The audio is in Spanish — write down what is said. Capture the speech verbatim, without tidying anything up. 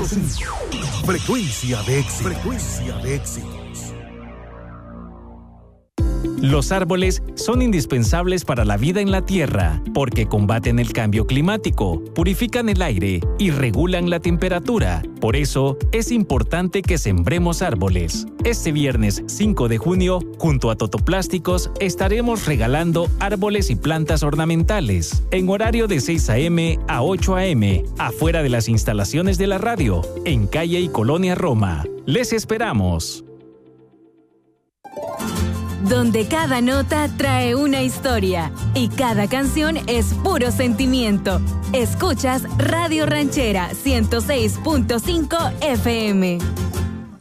cinco. Frecuencia de éxito. Frecuencia de éxitos. Los árboles son indispensables para la vida en la Tierra porque combaten el cambio climático, purifican el aire y regulan la temperatura. Por eso, es importante que sembremos árboles. Este viernes cinco de junio, junto a Totoplásticos, estaremos regalando árboles y plantas ornamentales en horario de seis a eme a ocho a eme, afuera de las instalaciones de la radio, en Calle y Colonia Roma. ¡Les esperamos! Donde cada nota trae una historia y cada canción es puro sentimiento. Escuchas Radio Ranchera ciento seis punto cinco efe eme.